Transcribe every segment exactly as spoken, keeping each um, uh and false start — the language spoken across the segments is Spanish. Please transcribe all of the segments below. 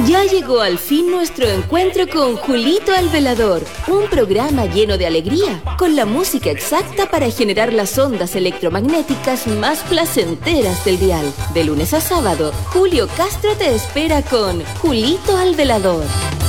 Ya llegó al fin nuestro encuentro con Julito el Velador, un programa lleno de alegría, con la música exacta para generar las ondas electromagnéticas más placenteras del dial. De lunes a sábado, Julio Castro te espera con Julito el Velador.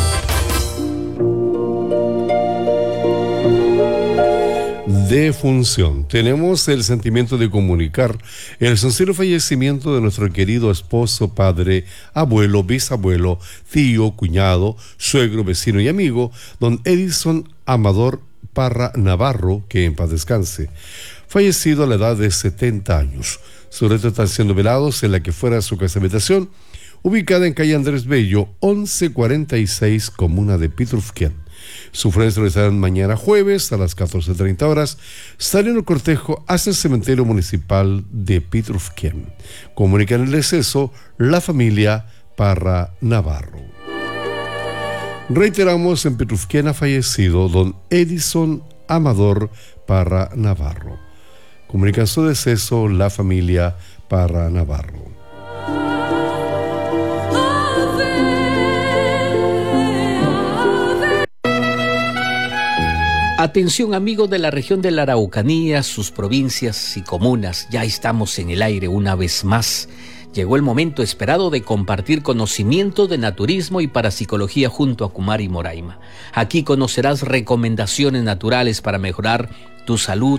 Defunción. Tenemos el sentimiento de comunicar el sincero fallecimiento de nuestro querido esposo, padre, abuelo, bisabuelo, tío, cuñado, suegro, vecino y amigo, don Edison Amador Parra Navarro, que en paz descanse, fallecido a la edad de setenta años. Sus restos están siendo velados en la que fuera su casa habitación, ubicada en calle Andrés Bello, once cuarenta y seis, comuna de Pitrufquén. Su ofrenda se realizará mañana jueves a las catorce treinta horas, saliendo el cortejo hacia el cementerio municipal de Pitrufquén. Comunican el deceso la familia Parra Navarro. Reiteramos, en Pitrufquén ha fallecido don Edison Amador Parra Navarro. Comunican su deceso la familia Parra Navarro. Atención amigos de la región de la Araucanía, sus provincias y comunas, ya estamos en el aire una vez más. Llegó el momento esperado de compartir conocimiento de naturismo y parapsicología junto a Kumar y Moraima. Aquí conocerás recomendaciones naturales para mejorar tu salud,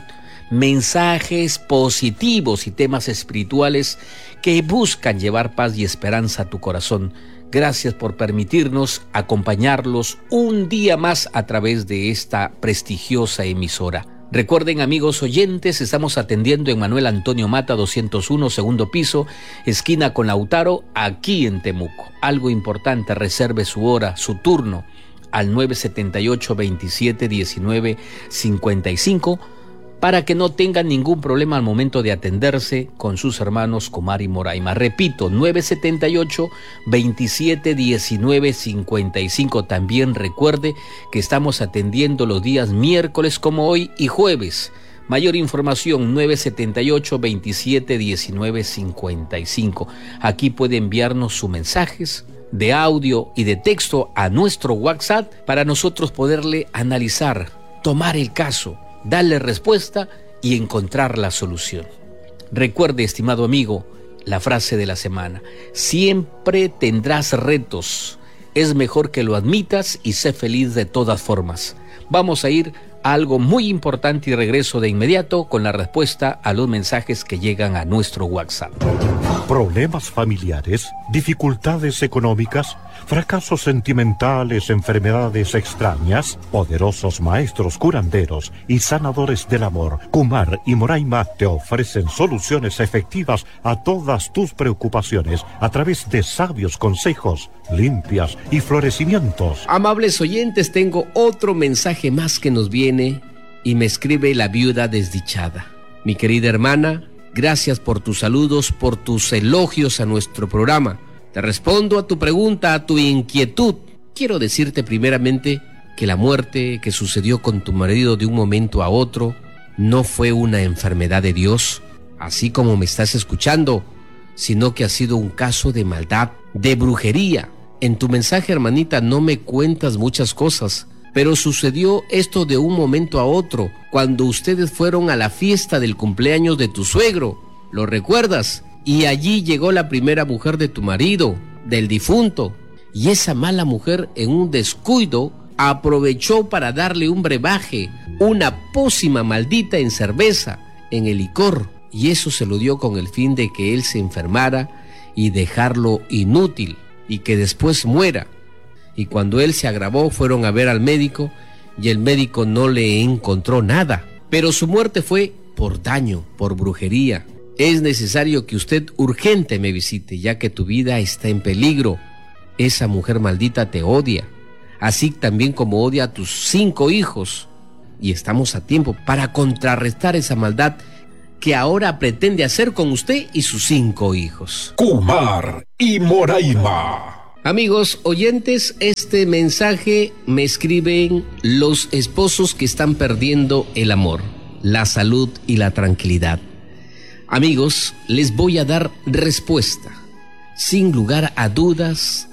mensajes positivos y temas espirituales que buscan llevar paz y esperanza a tu corazón. Gracias por permitirnos acompañarlos un día más a través de esta prestigiosa emisora. Recuerden, amigos oyentes, estamos atendiendo en Manuel Antonio Mata doscientos uno, segundo piso, esquina con Lautaro, aquí en Temuco. Algo importante, reserve su hora, su turno al nueve setenta y ocho, veintisiete, diecinueve, cincuenta y cinco para que no tengan ningún problema al momento de atenderse con sus hermanos Kumar y Moraima. Repito, nueve setenta y ocho, veintisiete, diecinueve, cincuenta y cinco. También recuerde que estamos atendiendo los días miércoles como hoy y jueves. Mayor información, nueve setenta y ocho, veintisiete, diecinueve, cincuenta y cinco. Aquí puede enviarnos sus mensajes de audio y de texto a nuestro WhatsApp para nosotros poderle analizar, tomar el caso, darle respuesta y encontrar la solución. Recuerde, estimado amigo, la frase de la semana: siempre tendrás retos, es mejor que lo admitas y sé feliz de todas formas. Vamos a ir a algo muy importante y regreso de inmediato con la respuesta a los mensajes que llegan a nuestro WhatsApp. Problemas familiares, dificultades económicas, fracasos sentimentales, enfermedades extrañas. Poderosos maestros curanderos y sanadores del amor, Kumar y Moraima, te ofrecen soluciones efectivas a todas tus preocupaciones a través de sabios consejos, limpias y florecimientos. Amables oyentes, tengo otro mensaje más que nos viene y me escribe la viuda desdichada. Mi querida hermana, gracias por tus saludos, por tus elogios a nuestro programa. Te respondo a tu pregunta, a tu inquietud. Quiero decirte primeramente que la muerte que sucedió con tu marido de un momento a otro no fue una enfermedad de Dios, así como me estás escuchando, sino que ha sido un caso de maldad, de brujería. En tu mensaje, hermanita, no me cuentas muchas cosas, pero sucedió esto de un momento a otro, cuando ustedes fueron a la fiesta del cumpleaños de tu suegro. ¿Lo recuerdas? Y allí llegó la primera mujer de tu marido, del difunto, y esa mala mujer, en un descuido, aprovechó para darle un brebaje, una pócima maldita en cerveza, en el licor, y eso se lo dio con el fin de que él se enfermara y dejarlo inútil, y que después muera. Y cuando él se agravó, fueron a ver al médico, y el médico no le encontró nada, pero su muerte fue por daño, por brujería. Es necesario que usted urgente me visite, ya que tu vida está en peligro. Esa mujer maldita te odia, así también como odia a tus cinco hijos. Y estamos a tiempo para contrarrestar esa maldad que ahora pretende hacer con usted y sus cinco hijos. Kumar y Moraima. Amigos oyentes, este mensaje me escriben los esposos que están perdiendo el amor, la salud y la tranquilidad. Amigos, les voy a dar respuesta. Sin lugar a dudas,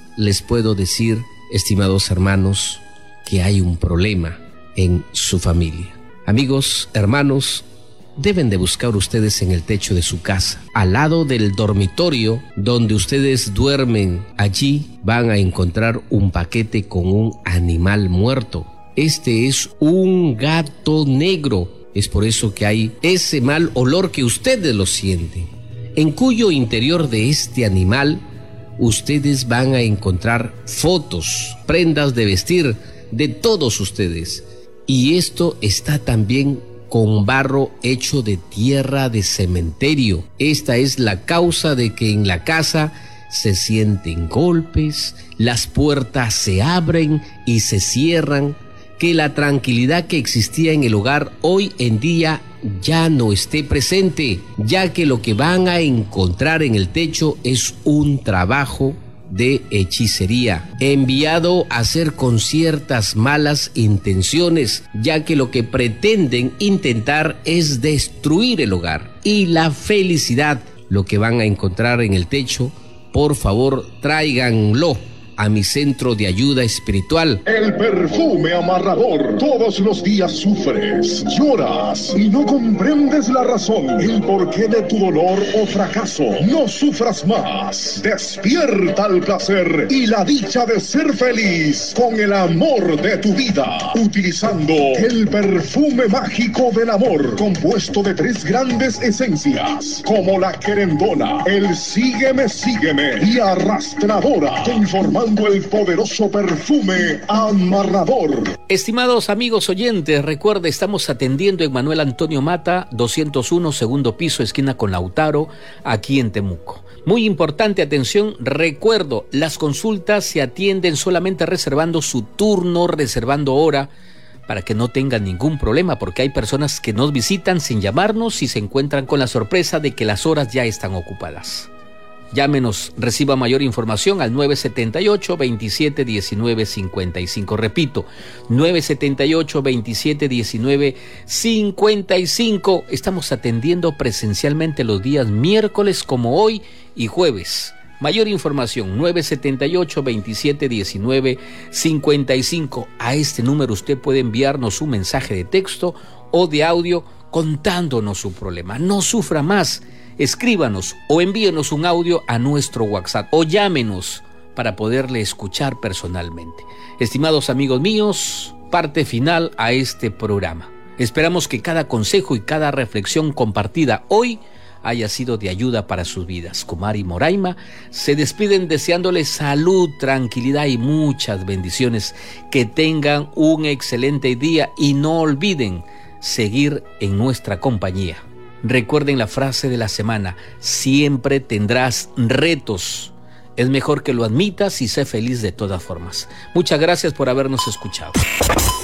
les puedo decir, estimados hermanos, que hay un problema en su familia. Amigos, hermanos, deben de buscar ustedes en el techo de su casa, al lado del dormitorio donde ustedes duermen. Allí van a encontrar un paquete con un animal muerto. Este es un gato negro. Es por eso que hay ese mal olor que ustedes lo sienten. En cuyo interior de este animal ustedes van a encontrar fotos, prendas de vestir de todos ustedes. Y esto está también con barro hecho de tierra de cementerio. Esta es la causa de que en la casa se sienten golpes, las puertas se abren y se cierran, que la tranquilidad que existía en el hogar hoy en día ya no esté presente, ya que lo que van a encontrar en el techo es un trabajo de hechicería, enviado a hacer con ciertas malas intenciones, ya que lo que pretenden intentar es destruir el hogar y la felicidad. Lo que van a encontrar en el techo, por favor, tráiganlo a mi centro de ayuda espiritual. El perfume amarrador. Todos los días sufres, lloras y no comprendes la razón, el porqué de tu dolor o fracaso. No sufras más. Despierta el placer y la dicha de ser feliz con el amor de tu vida, utilizando el perfume mágico del amor, compuesto de tres grandes esencias, como la querendona, el sígueme, sígueme y arrastradora, conformando el poderoso perfume amarrador. Estimados amigos oyentes, recuerda, estamos atendiendo en Manuel Antonio Mata, doscientos uno, segundo piso, esquina con Lautaro, aquí en Temuco. Muy importante, atención, recuerdo, las consultas se atienden solamente reservando su turno, reservando hora, para que no tengan ningún problema, porque hay personas que nos visitan sin llamarnos y se encuentran con la sorpresa de que las horas ya están ocupadas. Llámenos, reciba mayor información al nueve siete ocho, veintisiete, diecinueve, cincuenta y cinco. Repito, nueve siete ocho, veintisiete, diecinueve, cincuenta y cinco. Estamos atendiendo presencialmente los días miércoles como hoy y jueves. Mayor información, nueve siete ocho, veintisiete, diecinueve, cincuenta y cinco. A este número usted puede enviarnos un mensaje de texto o de audio contándonos su problema. No sufra más. Escríbanos o envíenos un audio a nuestro WhatsApp o llámenos para poderle escuchar personalmente. Estimados amigos míos, parte final a este programa. Esperamos que cada consejo y cada reflexión compartida hoy haya sido de ayuda para sus vidas. Kumar y Moraima se despiden deseándoles salud, tranquilidad y muchas bendiciones. Que tengan un excelente día y no olviden seguir en nuestra compañía. Recuerden la frase de la semana: siempre tendrás retos. Es mejor que lo admitas y sé feliz de todas formas. Muchas gracias por habernos escuchado.